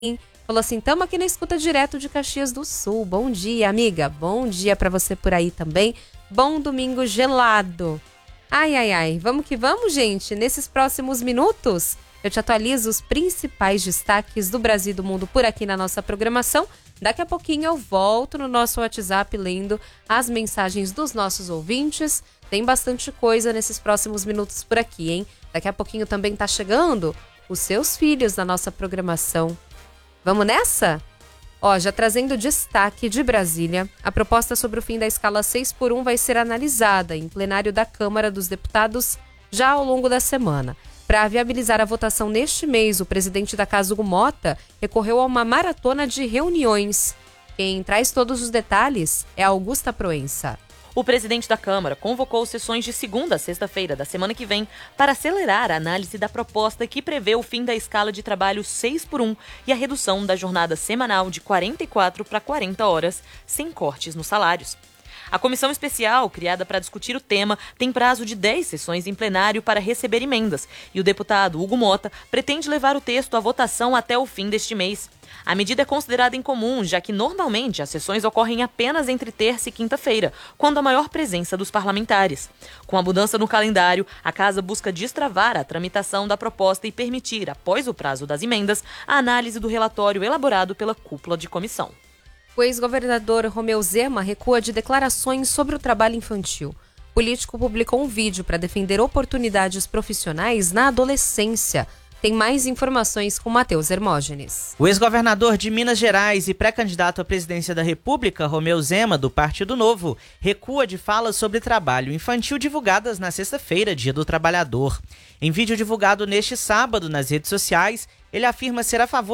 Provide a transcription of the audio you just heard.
Falou assim, estamos aqui na escuta direto de Caxias do Sul. Bom dia, amiga. Bom dia para você por aí também. Bom domingo gelado. Ai. Vamos que vamos, gente. Nesses próximos minutos, eu te atualizo os principais destaques do Brasil e do mundo por aqui na nossa programação. Daqui a pouquinho eu volto no nosso WhatsApp lendo as mensagens dos nossos ouvintes. Tem bastante coisa nesses próximos minutos por aqui, hein? Daqui a pouquinho também tá chegando os seus filhos na nossa programação. Vamos nessa? Já trazendo destaque de Brasília, a proposta sobre o fim da escala 6x1 vai ser analisada em plenário da Câmara dos Deputados já ao longo da semana. Para viabilizar a votação neste mês, o presidente da casa, Hugo Mota, recorreu a uma maratona de reuniões. Quem traz todos os detalhes é a Augusta Proença. O presidente da Câmara convocou sessões de segunda a sexta-feira da semana que vem para acelerar a análise da proposta que prevê o fim da escala de trabalho 6x1 e a redução da jornada semanal de 44 para 40 horas, sem cortes nos salários. A comissão especial, criada para discutir o tema, tem prazo de 10 sessões em plenário para receber emendas, e o deputado Hugo Mota pretende levar o texto à votação até o fim deste mês. A medida é considerada incomum, já que normalmente as sessões ocorrem apenas entre terça e quinta-feira, quando há maior presença dos parlamentares. Com a mudança no calendário, a Casa busca destravar a tramitação da proposta e permitir, após o prazo das emendas, a análise do relatório elaborado pela cúpula de comissão. O ex-governador Romeu Zema recua de declarações sobre o trabalho infantil. O político publicou um vídeo para defender oportunidades profissionais na adolescência. Tem mais informações com Matheus Hermógenes. O ex-governador de Minas Gerais e pré-candidato à presidência da República, Romeu Zema, do Partido Novo, recua de falas sobre trabalho infantil divulgadas na sexta-feira, Dia do Trabalhador. Em vídeo divulgado neste sábado nas redes sociais, ele afirma ser a favor